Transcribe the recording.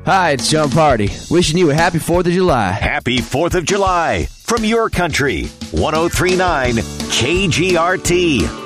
Hi, it's John Party. Wishing you a happy 4th of July. Happy 4th of July from your country. 103.9 KGRT.